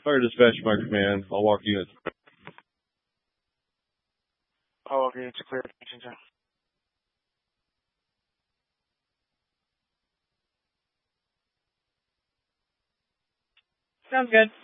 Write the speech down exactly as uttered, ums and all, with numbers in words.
Fire dispatch, Mike Man. I'll walk units. Oh, okay, it's clear. Sounds good.